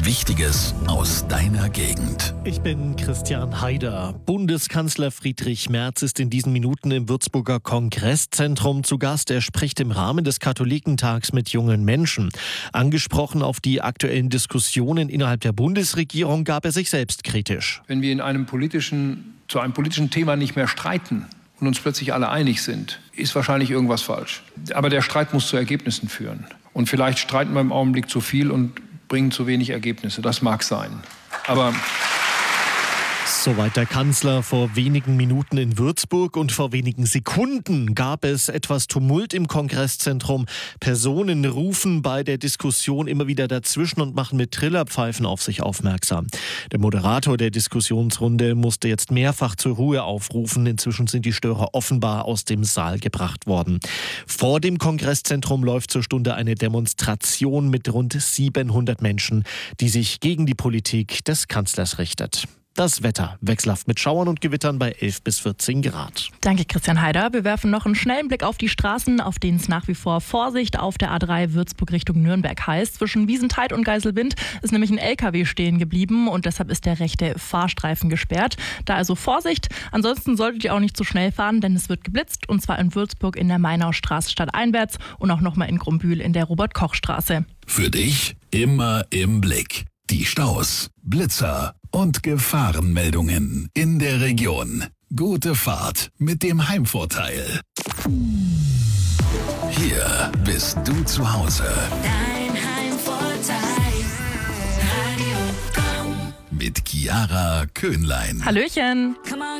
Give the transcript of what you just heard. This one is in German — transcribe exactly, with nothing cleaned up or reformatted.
Wichtiges aus deiner Gegend. Ich bin Christian Haider. Bundeskanzler Friedrich Merz ist in diesen Minuten im Würzburger Kongresszentrum zu Gast. Er spricht im Rahmen des Katholikentags mit jungen Menschen. Angesprochen auf die aktuellen Diskussionen innerhalb der Bundesregierung gab er sich selbst kritisch. Wenn wir in einem politischen, zu einem politischen Thema nicht mehr streiten und uns plötzlich alle einig sind, ist wahrscheinlich irgendwas falsch. Aber der Streit muss zu Ergebnissen führen. Und vielleicht streiten wir im Augenblick zu viel und bringen zu wenig Ergebnisse. Das mag sein. Aber Soweit der Kanzler vor wenigen Minuten in Würzburg, und vor wenigen Sekunden gab es etwas Tumult im Kongresszentrum. Personen rufen bei der Diskussion immer wieder dazwischen und machen mit Trillerpfeifen auf sich aufmerksam. Der Moderator der Diskussionsrunde musste jetzt mehrfach zur Ruhe aufrufen. Inzwischen sind die Störer offenbar aus dem Saal gebracht worden. Vor dem Kongresszentrum läuft zur Stunde eine Demonstration mit rund siebenhundert Menschen, die sich gegen die Politik des Kanzlers richtet. Das Wetter wechselhaft mit Schauern und Gewittern bei elf bis vierzehn Grad. Danke, Christian Haider. Wir werfen noch einen schnellen Blick auf die Straßen, auf denen es nach wie vor Vorsicht auf der A drei Würzburg Richtung Nürnberg heißt. Zwischen Wiesentheid und Geiselwind ist nämlich ein L K W stehen geblieben und deshalb ist der rechte Fahrstreifen gesperrt. Da also Vorsicht. Ansonsten solltet ihr auch nicht zu schnell fahren, denn es wird geblitzt, und zwar in Würzburg in der Mainaustraße stadteinwärts und auch nochmal in Grumbühl in der Robert-Koch-Straße. Für dich immer im Blick. Die Staus, Blitzer und Gefahrenmeldungen in der Region. Gute Fahrt mit dem Heimvorteil. Hier bist du zu Hause. Dein Heimvorteil. Radio Komm. Mit Chiara Köhnlein. Hallöchen! Come on.